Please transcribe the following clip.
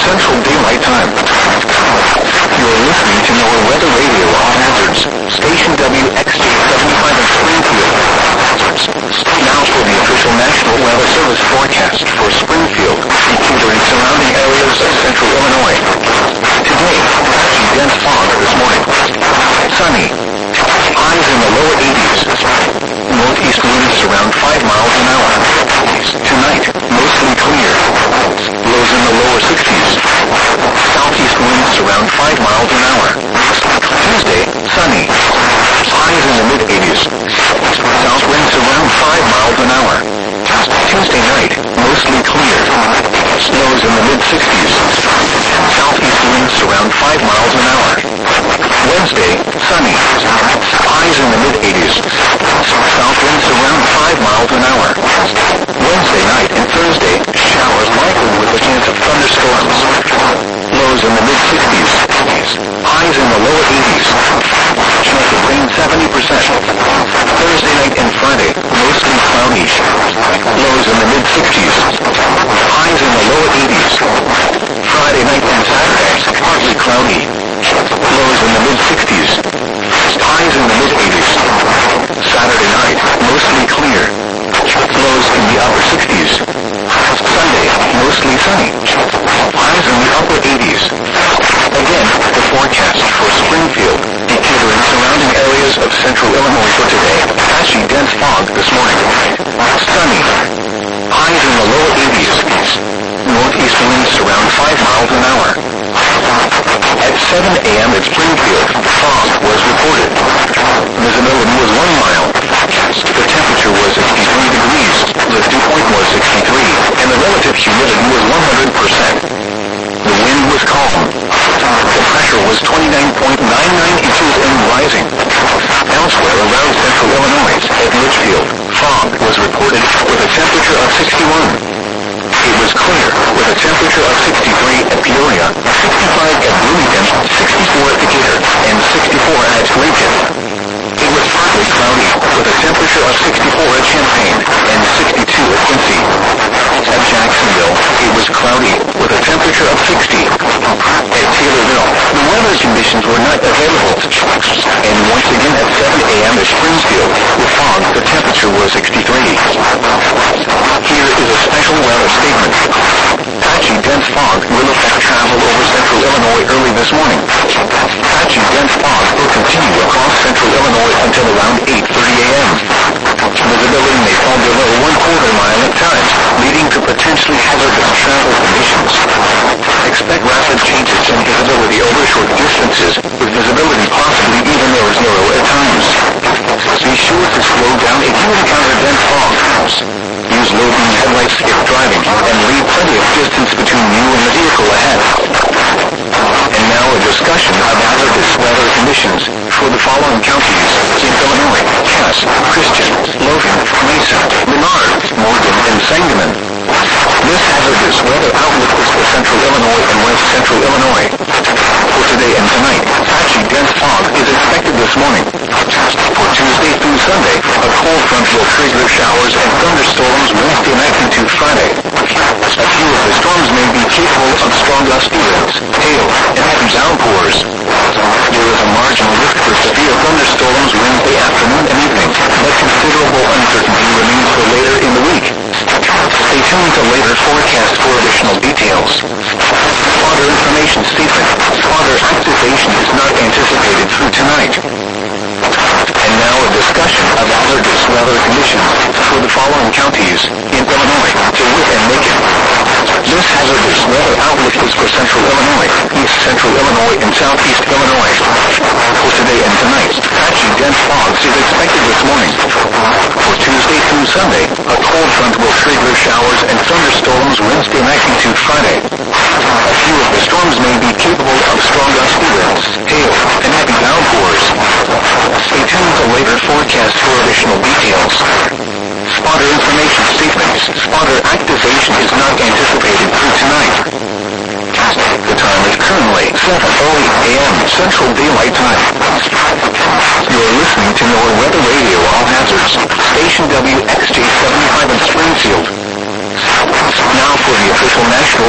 Central Daylight Time. You're listening to NOAA Weather Radio All Hazards, Station WXJ 75 in Springfield. Now for the official National Weather Service forecast for Springfield, Decatur, and surrounding areas of central Illinois. Today, patchy dense fog this morning. Sunny. Highs in the lower 80s. Northeast winds around 5 miles an hour. Tonight, mostly clear. Lows in the lower 60s. Southeast winds around 5 miles an hour. Tuesday, sunny. Highs in the mid-80s. South winds around 5 miles an hour. Tuesday night, mostly clear. Lows in the mid-60s. Southeast winds around 5 miles an hour. Wednesday, sunny. Highs in the mid-80s. South winds around 5 miles an hour. Wednesday night and Thursday, showers likely with a chance of thunderstorms. Lows in the mid-60s. Highs in the lower 80s. Chance of rain 70%. Thursday night and Friday, mostly cloudy. Lows in the mid-60s. Highs in the lower 80s. Friday night and Saturday, partly cloudy. Lows in the mid-60s. Highs in the mid-80s. Saturday night, mostly clear. Lows in the upper 60s. Sunday, mostly sunny. Highs in the upper 80s. Again, the forecast for Springfield, Decatur, and surrounding areas of central Illinois for today. Patchy dense fog this morning. Sunny. Highs in the lower 80s. Northeast winds around 5 miles an hour. At 7 a.m. at Springfield, fog was reported. Visibility was 1 mile. The temperature was 63 degrees. The dew point was 63, and the relative humidity was 100%. The wind was calm. The pressure was 29.99 inches and rising. Elsewhere around central Illinois, at Litchfield, fog was reported with a temperature of 61. It was clear with a temperature of 63 at Peoria, 65 at Bloomington, 64 at Decatur, and 64 at Lincoln. It was partly cloudy with a temperature of 64 at Champaign and 62 at Quincy. At Jacksonville, it was cloudy with a temperature of 60. At Taylorville, the weather conditions were not available. And once again at 7 a.m. at Springfield, with fog, the temperature was 63. Here is a special weather statement. Patchy dense fog will affect travel over central Illinois early this morning. Patchy dense fog will continue across central Illinois until around 8:30 a.m. Visibility may fall below 1/4 mile at times, leading to potentially hazardous travel conditions. Expect rapid changes in visibility over short distances, with visibility possibly even near zero at times. Be sure to slow down if you encounter dense fog. Use low-beam headlights if driving, and leave plenty of distance between you and the vehicle ahead. And now a discussion of hazardous weather conditions for the following counties in Illinois: Cass, Christian, Logan, Mason, Menard, Morgan, and Sangamon. This hazardous weather outlook is for central Illinois and west central Illinois. For today and tonight, patchy dense fog is expected this morning. For Tuesday through Sunday, a cold front will trigger showers and thunderstorms Wednesday night into Friday. A few of the storms may be capable of strong gusty winds, hail, and heavy downpours. There is a marginal risk for severe thunderstorms Wednesday afternoon and evening, but considerable uncertainty remains for later in the week. Stay tuned to later forecast for additional details. Spotter information statement. Spotter activation is not anticipated through tonight. And now a discussion of hazardous weather conditions for the following counties in Illinois: DeWitt and Macon. This hazardous weather outlook is for central Illinois, east central Illinois, and southeast Illinois. For today and tonight, patchy dense fog is expected this morning. For Tuesday through Sunday, a cold front will trigger showers and thunderstorms Wednesday night into Friday. A few of the storms may be capable of strong gusty winds, hail, and heavy downpours. Stay tuned to later forecast for additional details. Spotter information statement. Spotter activation is not anticipated through tonight. The time is currently 7:08 a.m. Central Daylight Time. You're listening to NOAA Weather Radio All Hazards, Station WXJ 75 in Springfield. Now for the official National